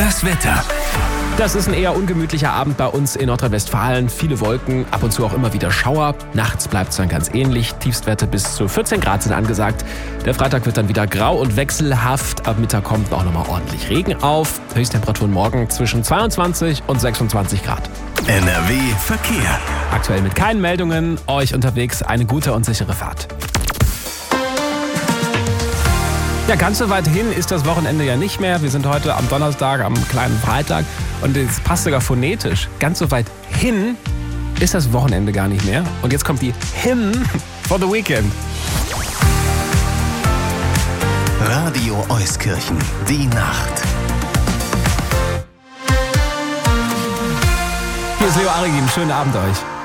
Das Wetter. Das ist ein eher ungemütlicher Abend bei uns in Nordrhein-Westfalen. Viele Wolken, ab und zu auch immer wieder Schauer. Nachts bleibt es dann ganz ähnlich. Tiefstwerte bis zu 14 Grad sind angesagt. Der Freitag wird dann wieder grau und wechselhaft. Ab Mittag kommt auch nochmal ordentlich Regen auf. Höchsttemperaturen morgen zwischen 22 und 26 Grad. NRW Verkehr. Aktuell mit keinen Meldungen. Euch unterwegs eine gute und sichere Fahrt. Ja, ganz so weit hin ist das Wochenende ja nicht mehr. Wir sind heute am Donnerstag, am kleinen Freitag. Und es passt sogar phonetisch. Ganz so weit hin ist das Wochenende gar nicht mehr. Und jetzt kommt die Hymn for the Weekend. Radio Euskirchen, die Nacht. Hier ist Leo Arigin. Schönen Abend euch.